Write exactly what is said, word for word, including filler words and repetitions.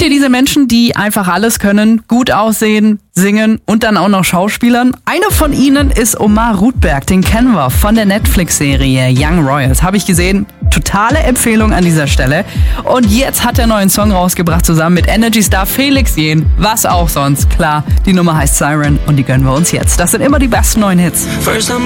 Kennt ihr diese Menschen, die einfach alles können, gut aussehen, singen und dann auch noch Schauspielern? Einer von ihnen ist Omar Rudberg, den kennen wir von der Netflix-Serie Young Royals. Habe ich gesehen, totale Empfehlung an dieser Stelle. Und jetzt hat er einen neuen Song rausgebracht, zusammen mit Energy-Star Felix Jähn. Was auch sonst, klar. Die Nummer heißt Siren und die gönnen wir uns jetzt. Das sind immer die besten neuen Hits.